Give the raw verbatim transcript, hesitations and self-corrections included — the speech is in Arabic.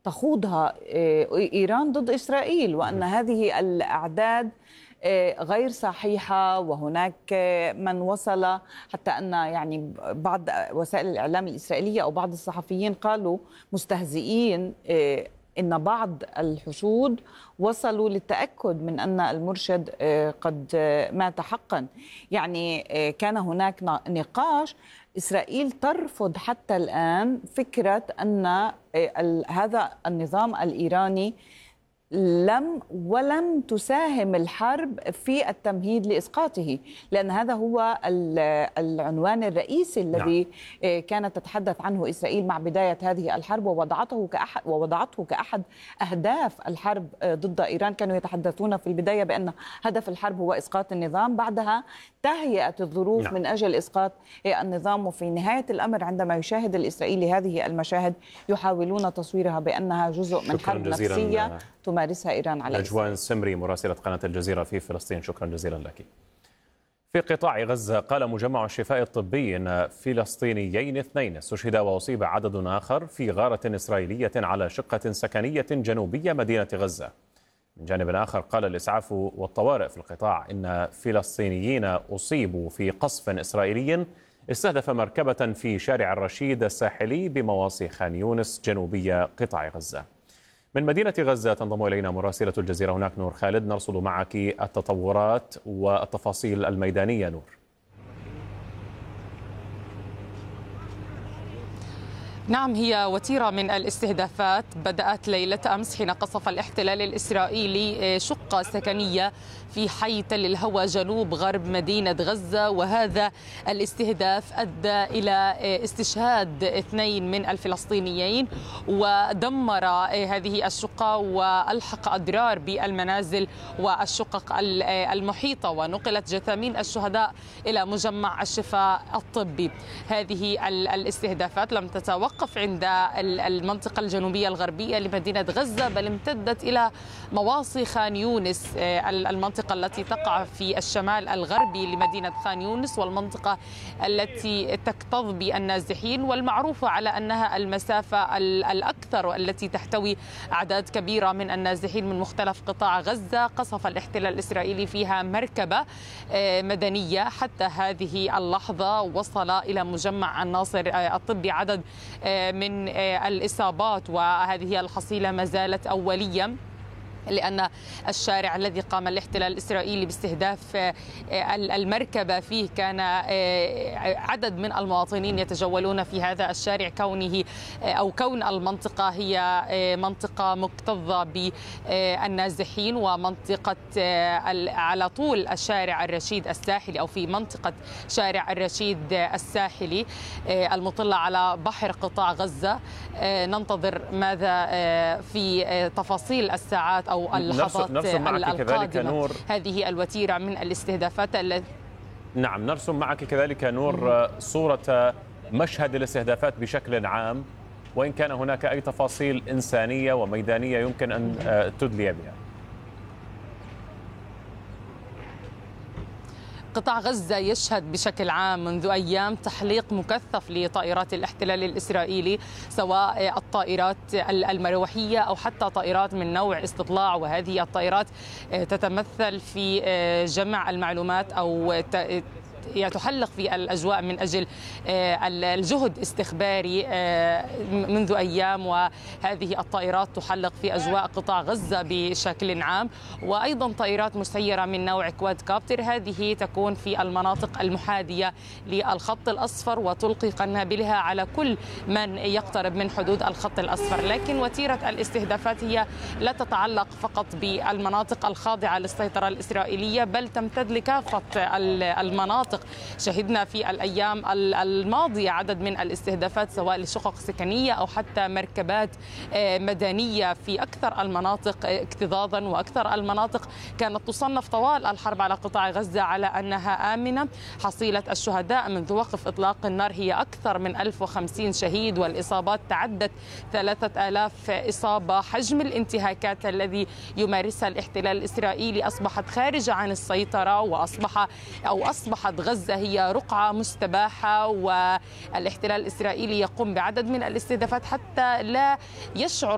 تخوضها إيران ضد إسرائيل، وأن هذه الأعداد غير صحيحة. وهناك من وصل حتى أن يعني بعض وسائل الإعلام الإسرائيلية أو بعض الصحفيين قالوا مستهزئين إن بعض الحشود وصلوا للتأكد من أن المرشد قد مات حقا. يعني كان هناك نقاش. إسرائيل ترفض حتى الآن فكرة أن هذا النظام الإيراني لم ولم تساهم الحرب في التمهيد لإسقاطه، لأن هذا هو العنوان الرئيسي الذي نعم. كانت تتحدث عنه إسرائيل مع بداية هذه الحرب، ووضعته كأحد ووضعته كأحد أهداف الحرب ضد إيران. كانوا يتحدثون في البداية بأن هدف الحرب هو إسقاط النظام، بعدها تهيأت الظروف نعم. من أجل إسقاط النظام. وفي نهاية الأمر عندما يشاهد الإسرائيلي هذه المشاهد يحاولون تصويرها بأنها جزء من حرب نفسية تمارسها إيران على نجوان سمري مراسلة قناة الجزيرة في فلسطين، شكرا جزيلا لك. في قطاع غزة قال مجمع الشفاء الطبي أن فلسطينيين اثنين استشهدا وأصيب عدد آخر في غارة إسرائيلية على شقة سكنية جنوبية مدينة غزة. من جانب آخر قال الإسعاف والطوارئ في القطاع إن فلسطينيين أصيبوا في قصف إسرائيلي استهدف مركبة في شارع الرشيد الساحلي بمواصي خان يونس جنوبية قطاع غزة. من مدينة غزة تنضم إلينا مراسلة الجزيرة هناك نور خالد، نرصد معك التطورات والتفاصيل الميدانية. نور. نعم، هي وتيرة من الاستهدافات بدأت ليلة أمس حين قصف الاحتلال الإسرائيلي شقة سكنية في حي تل الهوى جنوب غرب مدينة غزة، وهذا الاستهداف أدى إلى استشهاد اثنين من الفلسطينيين ودمر هذه الشقة وألحق أضرار بالمنازل والشقق المحيطة، ونقلت جثامين الشهداء إلى مجمع الشفاء الطبي. هذه الاستهدافات لم تتوقف عند المنطقة الجنوبية الغربية لمدينة غزة، بل امتدت إلى مواصي خان يونس، المنطقة التي تقع في الشمال الغربي لمدينة خان يونس، والمنطقة التي تكتظ بالنازحين والمعروفة على أنها المسافة الأكثر والتي تحتوي أعداد كبيرة من النازحين من مختلف قطاع غزة. قصف الاحتلال الإسرائيلي فيها مركبة مدنية. حتى هذه اللحظة وصل إلى مجمع الناصر الطبي عدد من الإصابات، وهذه الحصيلة ما زالت أولية، لأن الشارع الذي قام الاحتلال الإسرائيلي باستهداف المركبة فيه كان عدد من المواطنين يتجولون في هذا الشارع، كونه أو كون المنطقة هي منطقة مكتظة بالنازحين، ومنطقة على طول الشارع الرشيد الساحلي أو في منطقة شارع الرشيد الساحلي المطلة على بحر قطاع غزة. ننتظر ماذا في تفاصيل الساعات أو اللحظات القادمة. هذه الوتيرة من الاستهدافات التي نعم نرسم معك كذلك نور صورة مشهد الاستهدافات بشكل عام، وإن كان هناك أي تفاصيل إنسانية وميدانية يمكن أن تدلي بها. قطاع غزة يشهد بشكل عام منذ أيام تحليق مكثف لطائرات الاحتلال الإسرائيلي، سواء الطائرات المروحية أو حتى طائرات من نوع استطلاع، وهذه الطائرات تتمثل في جمع المعلومات أو تحلق في الأجواء من أجل الجهد استخباري منذ أيام، وهذه الطائرات تحلق في أجواء قطاع غزة بشكل عام. وأيضا طائرات مسيرة من نوع كواد كابتر، هذه تكون في المناطق المحاذية للخط الأصفر وتلقي قنابلها على كل من يقترب من حدود الخط الأصفر. لكن وتيرة الاستهدافات هي لا تتعلق فقط بالمناطق الخاضعة للسيطرة الإسرائيلية، بل تمتد لكافة المناطق. شهدنا في الأيام الماضية عدد من الاستهدافات سواء لشقق سكنية أو حتى مركبات مدنية في أكثر المناطق اكتظاظا، وأكثر المناطق كانت تصنف طوال الحرب على قطاع غزة على أنها آمنة. حصيلة الشهداء منذ وقف إطلاق النار هي أكثر من ألف وخمسين شهيد، والإصابات تعدت ثلاثة آلاف إصابة. حجم الانتهاكات الذي يمارسها الاحتلال الإسرائيلي أصبحت خارجة عن السيطرة، وأصبح أو أصبحت غزة هي رقعة مستباحة، والاحتلال الإسرائيلي يقوم بعدد من الاستهدافات حتى لا يشعر